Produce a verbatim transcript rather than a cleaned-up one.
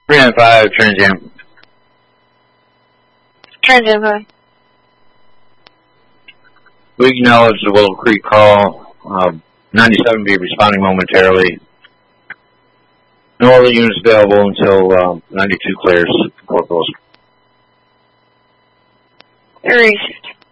three nine five, transient. Transient five. We acknowledge the Willow Creek call. Um, ninety-seven be responding momentarily. No other units available until um, ninety-two clears. Four post. Three.